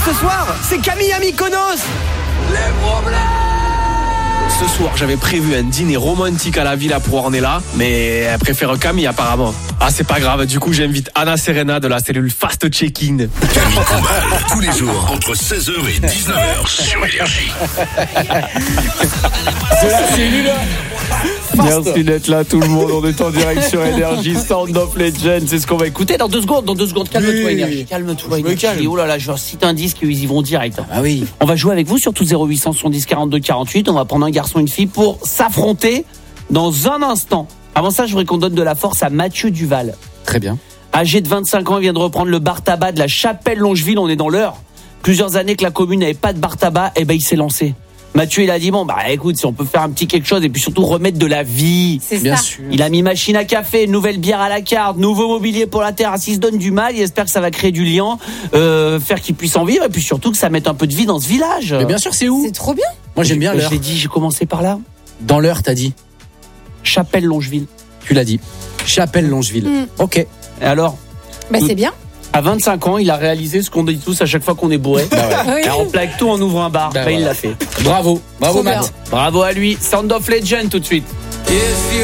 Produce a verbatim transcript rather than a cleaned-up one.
ce soir, c'est Camille à Mykonos. Les problèmes. Ce soir, j'avais prévu un dîner romantique à la Villa pour Ornella, mais elle préfère Camille apparemment. Ah, c'est pas grave, du coup, j'invite Anna Serena de la cellule Fast Check-in. Camille Combal, tous les jours, entre seize heures et dix-neuf heures sur Énergie. C'est la cellule. Merci d'être là tout le monde, on est en direct sur Énergie, Sound of Legend, c'est ce qu'on va écouter dans deux secondes, dans deux secondes, calme-toi Oui. Énergie, calme-toi Je me Énergie, calme. oh là là, je leur cite un disque et ils y vont direct. Ah oui. On va jouer avec vous sur tout zéro huit cent soixante-dix quarante-deux quarante-huit, on va prendre un garçon et une fille pour s'affronter dans un instant. Avant ça, je voudrais qu'on donne de la force à Mathieu Duval. Très bien. Âgé de vingt-cinq ans, il vient de reprendre le bar tabac de la Chapelle-Longeville, on est dans l'heure. Plusieurs années que la commune n'avait pas de bar tabac, et ben il s'est lancé. Mathieu, il a dit, bon, bah écoute, si on peut faire un petit quelque chose et puis surtout remettre de la vie. C'est Bien ça. sûr. Il a mis machine à café, nouvelle bière à la carte, nouveau mobilier pour la terrasse. Il se donne du mal, il espère que ça va créer du lien, euh, faire qu'il puisse en vivre et puis surtout que ça mette un peu de vie dans ce village. Mais bien sûr, c'est où? C'est trop bien. Moi, j'aime bien Je l'heure. l'ai dit, j'ai commencé par là. Dans l'heure, t'as dit. Chapelle-Longeville. Tu l'as dit. Chapelle-Longeville. Mm. Ok. Et alors, Bah, c'est bien. à vingt-cinq ans, il a réalisé ce qu'on dit tous à chaque fois qu'on est bourré. Oui. Et on plaque tout en ouvrant un bar. Bah Bah, il voilà. l'a fait. Bravo. Bravo, Trop Matt. bien. Bravo à lui. Sound of Legend tout de suite. If you